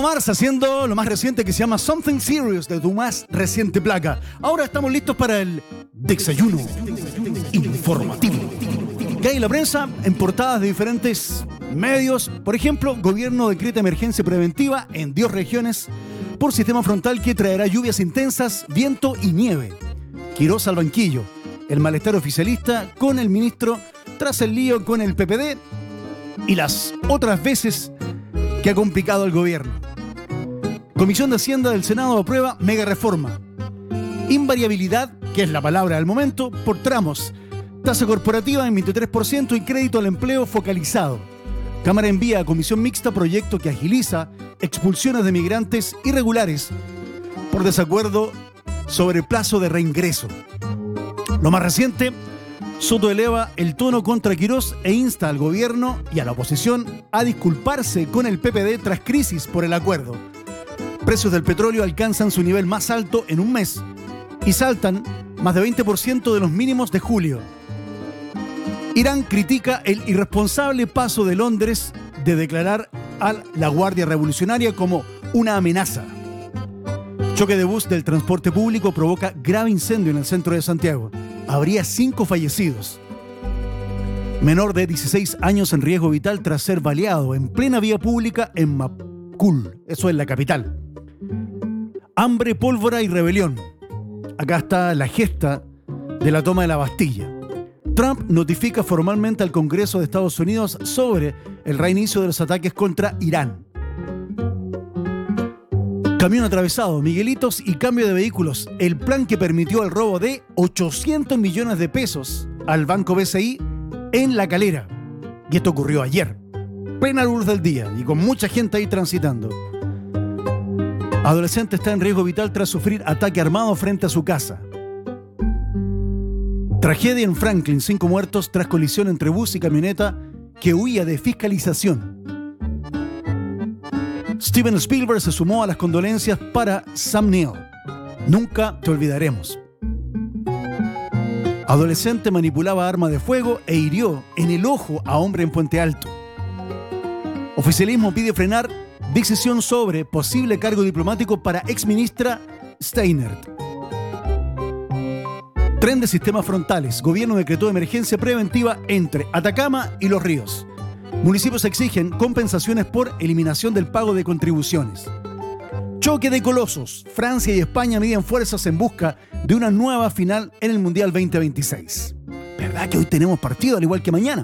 Bruno Mars haciendo lo más reciente que se llama Something Serious de tu más reciente placa. Ahora estamos listos para el desayuno informativo. ¿Qué hay en la prensa? En portadas de diferentes medios. Por ejemplo, gobierno decreta emergencia preventiva en 10 regiones por sistema frontal que traerá lluvias intensas, viento y nieve. Quirós al banquillo. El malestar oficialista con el ministro tras el lío con el PPD y las otras veces que ha complicado al gobierno. Comisión de Hacienda del Senado aprueba mega reforma. Invariabilidad, que es la palabra del momento, por tramos. Tasa corporativa en 23% y crédito al empleo focalizado. Cámara envía a comisión mixta proyecto que agiliza expulsiones de migrantes irregulares por desacuerdo sobre plazo de reingreso. Lo más reciente, Soto eleva el tono contra Quirós e insta al gobierno y a la oposición a disculparse con el PPD tras crisis por el acuerdo. Precios del petróleo alcanzan su nivel más alto en un mes y saltan más de 20% de los mínimos de julio. Irán critica el irresponsable paso de Londres de declarar a la Guardia Revolucionaria como una amenaza. Choque de bus del transporte público provoca grave incendio en el centro de Santiago. Habría 5 fallecidos. Menor de 16 años en riesgo vital tras ser baleado en plena vía pública en Macul. Eso es la capital. Hambre, pólvora y rebelión. Acá está la gesta de la toma de la Bastilla. Trump notifica formalmente al Congreso de Estados Unidos sobre el reinicio de los ataques contra Irán. Camión atravesado, Miguelitos y cambio de vehículos. El plan que permitió el robo de 800 millones de pesos al Banco BCI en La Calera. Y esto ocurrió ayer, plena luz del día y con mucha gente ahí transitando. Adolescente está en riesgo vital tras sufrir ataque armado frente a su casa. Tragedia en Franklin, 5 muertos tras colisión entre bus y camioneta que huía de fiscalización. Steven Spielberg se sumó a las condolencias para Sam Neill. Nunca te olvidaremos. Adolescente manipulaba arma de fuego e hirió en el ojo a hombre en Puente Alto. Oficialismo pide frenar decisión sobre posible cargo diplomático para exministra Steinert. Tren de sistemas frontales. Gobierno decretó emergencia preventiva entre Atacama y Los Ríos. Municipios exigen compensaciones por eliminación del pago de contribuciones. Choque de colosos. Francia y España miden fuerzas en busca de una nueva final en el Mundial 2026. ¿Verdad que hoy tenemos partido al igual que mañana?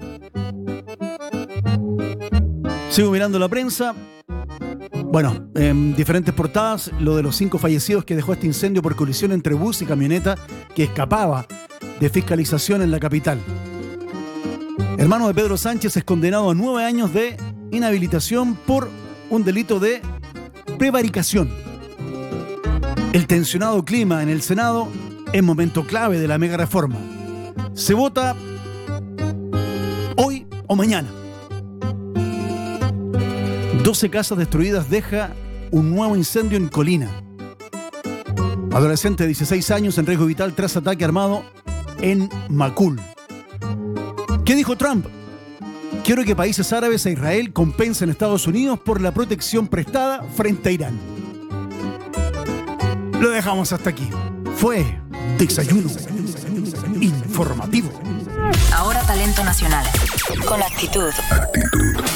Sigo mirando la prensa. Bueno, en diferentes portadas, lo de los 5 fallecidos que dejó este incendio por colisión entre bus y camioneta que escapaba de fiscalización en la capital. Hermano de Pedro Sánchez es condenado a 9 años de inhabilitación por un delito de prevaricación. El tensionado clima en el Senado es momento clave de la mega reforma. Se vota hoy o mañana. 12 casas destruidas deja un nuevo incendio en Colina. Adolescente de 16 años en riesgo vital tras ataque armado en Macul. ¿Qué dijo Trump? Quiero que países árabes e Israel compensen a Estados Unidos por la protección prestada frente a Irán. Lo dejamos hasta aquí. Fue Desayuno Informativo. Ahora talento nacional. Con actitud.